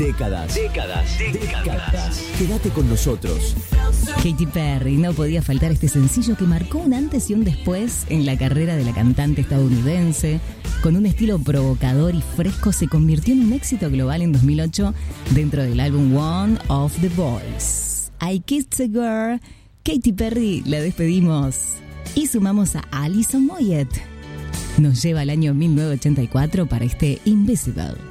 Décadas. Quédate con nosotros. Katy Perry, no podía faltar este sencillo que marcó un antes y un después en la carrera de la cantante estadounidense. Con un estilo provocador y fresco, se convirtió en un éxito global en 2008 dentro del álbum One of the Boys. I Kissed a Girl. Katy Perry la despedimos y sumamos a Alison Moyet. Nos lleva al año 1984 para este Invisible.